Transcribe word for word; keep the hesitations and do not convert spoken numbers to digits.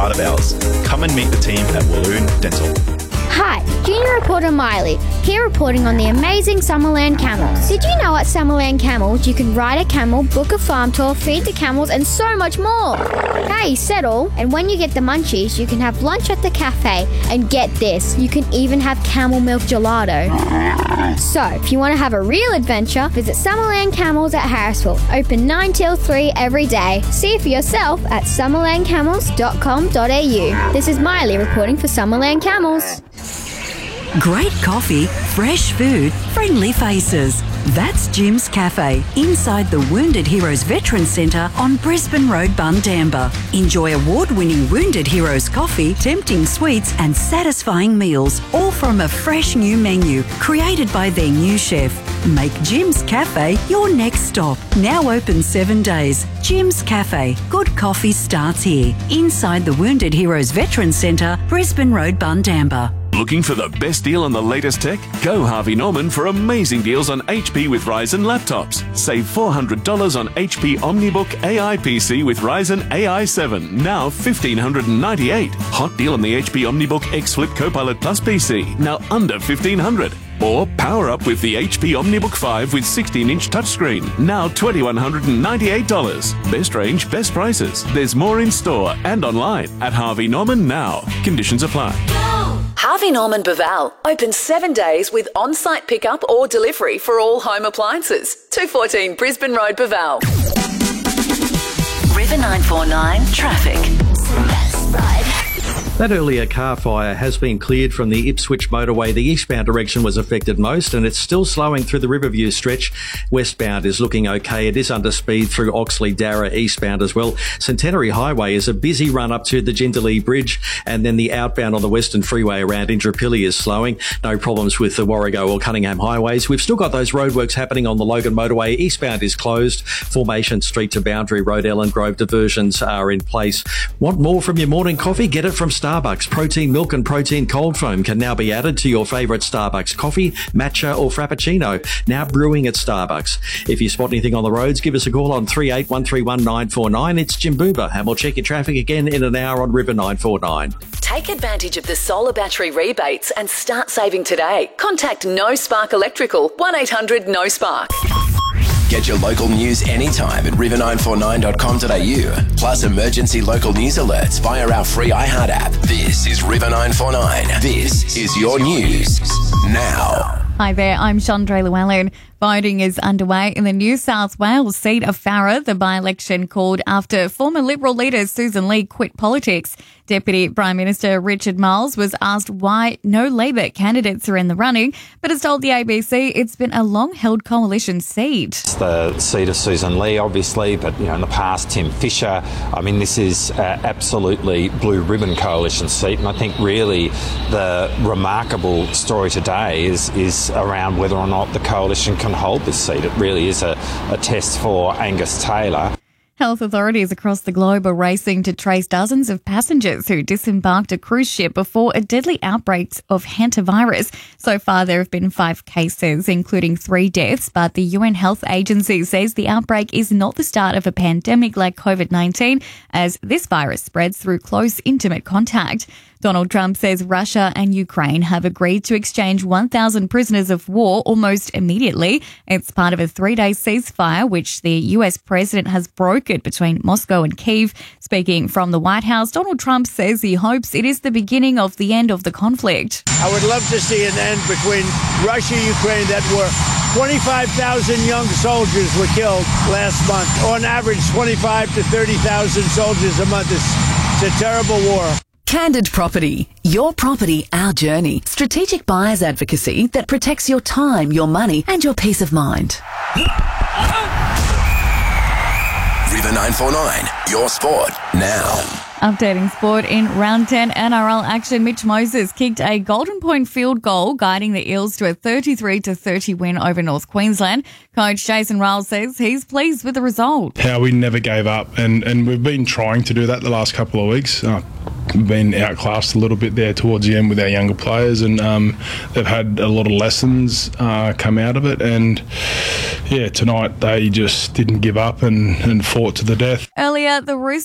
part of ours. Come and meet the team at Walloon Dental. Hi, Junior Reporter Miley, here reporting on the amazing Summerland camels. Did you know at Summerland Camels you can ride a camel, book a farm tour, feed the camels and so much more? Hey, settle! And when you get the munchies, you can have lunch at the cafe. And get this, you can even have camel milk gelato. So, if you want to have a real adventure, visit Summerland Camels at Harrisville. Open nine till three every day. See for yourself at summerland camels dot com dot a u. This is Miley reporting for Summerland Camels. Great coffee, fresh food, friendly faces. That's Jim's Cafe, inside the Wounded Heroes Veterans Centre on Brisbane Road, Bundamba. Enjoy award-winning Wounded Heroes coffee, tempting sweets and satisfying meals, all from a fresh new menu created by their new chef. Make Jim's Cafe your next stop. Now open seven days. Jim's Cafe. Good coffee starts here, inside the Wounded Heroes Veterans Centre, Brisbane Road, Bundamba. Looking for the best deal on the latest tech? Go Harvey Norman for amazing deals on H P with Ryzen laptops. Save four hundred dollars on H P OmniBook A I P C with Ryzen A I seven, now one thousand five hundred ninety-eight dollars. Hot deal on the H P OmniBook X Flip Copilot Plus P C, now under fifteen hundred dollars. Or power up with the H P OmniBook five with sixteen inch touchscreen, now two thousand one hundred ninety-eight dollars. Best range, best prices. There's more in store and online at Harvey Norman now. Conditions apply. Harvey Norman Baval, open seven days with on-site pickup or delivery for all home appliances. two fourteen Brisbane Road, Baval. River nine four nine Traffic. That earlier car fire has been cleared from the Ipswich motorway. The eastbound direction was affected most, and it's still slowing through the Riverview stretch. Westbound is looking okay. It is under speed through Oxley Darra eastbound as well. Centenary Highway is a busy run up to the Jindalee Bridge, and then the outbound on the Western Freeway around Indooroopilly is slowing. No problems with the Warrego or Cunningham highways. We've still got those roadworks happening on the Logan motorway. Eastbound is closed. Formation Street to Boundary Road, Ellen Grove diversions are in place. Want more from your morning coffee? Get it from Starbucks. Protein milk and protein cold foam can now be added to your favourite Starbucks coffee, matcha or frappuccino. Now brewing at Starbucks. If you spot anything on the roads, give us a call on three eight one three one nine four nine. It's Jim Boober, and we'll check your traffic again in an hour on River nine four nine. Take advantage of the solar battery rebates and start saving today. Contact No Spark Electrical, one eight hundred no spark. Get your local news anytime at river nine four nine dot com dot a u. Plus emergency local news alerts via our free iHeart app. This is River nine four nine. This is your news now. Hi there, I'm Chandra Llewellyn. Voting is underway in the New South Wales seat of Farrer, the by-election called after former Liberal leader Susan Lee quit politics. Deputy Prime Minister Richard Marles was asked why no Labor candidates are in the running, but has told the A B C it's been a long-held coalition seat. It's the seat of Susan Lee, obviously, but you know, in the past, Tim Fisher. I mean, this is uh, absolutely blue ribbon coalition seat, and I think really the remarkable story today is is around whether or not the coalition can hold this seat. It really is a, a test for Angus Taylor. Health authorities across the globe are racing to trace dozens of passengers who disembarked a cruise ship before a deadly outbreak of hantavirus. So far, there have been five cases, including three deaths, but the U N Health Agency says the outbreak is not the start of a pandemic like COVID nineteen, as this virus spreads through close, intimate contact. Donald Trump says Russia and Ukraine have agreed to exchange one thousand prisoners of war almost immediately. It's part of a three-day ceasefire, which the U S president has brokered between Moscow and Kyiv. Speaking from the White House, Donald Trump says he hopes it is the beginning of the end of the conflict. I would love to see an end between Russia and Ukraine. That were twenty-five thousand young soldiers were killed last month. On average, twenty-five to thirty thousand soldiers a month. It's, it's a terrible war. Candid Property. Your property, our journey. Strategic buyers advocacy that protects your time, your money, and your peace of mind. River nine four nine, your sport now. Updating sport in round ten N R L action. Mitch Moses kicked a Golden Point field goal, guiding the Eels to a thirty-three to thirty win over North Queensland. Coach Jason Ryles says he's pleased with the result. How we never gave up, and, and we've been trying to do that the last couple of weeks. Uh, been outclassed a little bit there towards the end with our younger players, and um, they've had a lot of lessons uh, come out of it. And yeah, tonight they just didn't give up and, and fought to the death. Earlier, the Roosters